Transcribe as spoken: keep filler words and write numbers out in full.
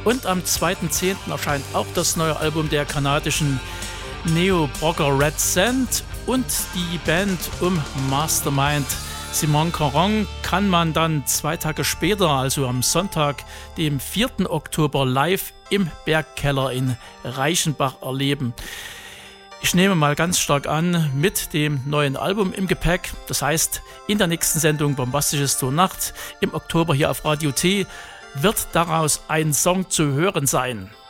Und am zweiten zehnten erscheint auch das neue Album der kanadischen Neo-Progger Red Sand und die Band um Mastermind Simon Caron kann man dann zwei Tage später, also am Sonntag, dem vierten Oktober, live im Bergkeller in Reichenbach erleben. Ich nehme mal ganz stark an, mit dem neuen Album im Gepäck. Das heißt, in der nächsten Sendung Bombastisches zur Nacht im Oktober hier auf Radio T wird daraus ein Song zu hören sein.